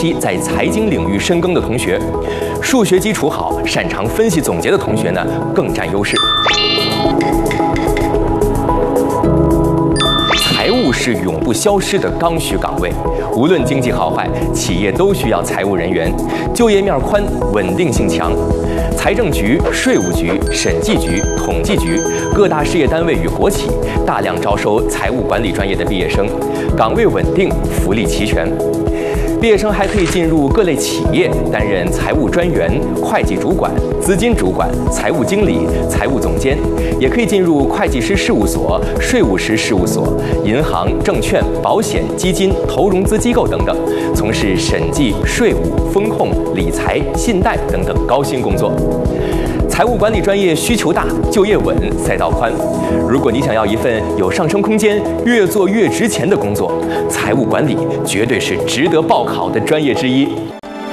期在财经领域深耕的同学。数学基础好、擅长分析总结的同学呢，更占优势。财务是永不消失的刚需岗位，无论经济好坏，企业都需要财务人员，就业面宽，稳定性强。财政局、税务局、审计局、统计局、各大事业单位与国企大量招收财务管理专业的毕业生，岗位稳定，福利齐全。毕业生还可以进入各类企业，担任财务专员、会计主管、资金主管、财务经理、财务总监，也可以进入会计师事务所、税务师事务所、银行、证券、保险、基金、投融资机构等等，从事审计、税务、风控、理财、信贷等等高薪工作。财务管理专业需求大，就业稳，赛道宽。如果你想要一份有上升空间、越做越值钱的工作，财务管理绝对是值得报考的专业之一。